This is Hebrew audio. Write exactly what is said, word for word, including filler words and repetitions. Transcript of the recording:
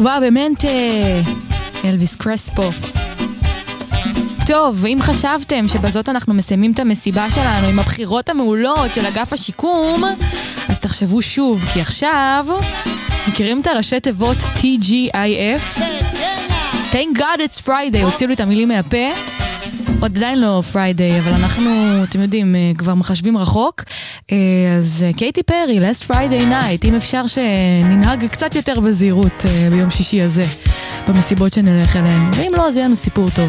סוואבמנטה, אלוויס קרספו. טוב, ואם חשבתם שבזאת אנחנו מסיימים את המסיבה שלנו עם הבחירות המעולות של אגף השיקום, אז תחשבו שוב, כי עכשיו מכירים את הראשי תיבות טי ג'י איי אף? Thank God it's Friday, הוציאו לי את המילים מהפה. עוד עדיין לא Friday, אבל אנחנו, אתם יודעים, כבר מחשבים רחוק. אז קייטי פרי, Last Friday Night, אם אפשר שננהג קצת יותר בזהירות ביום שישי הזה, במסיבות שנלך אליהן. ואם לא, אז יהיה לנו סיפור טוב.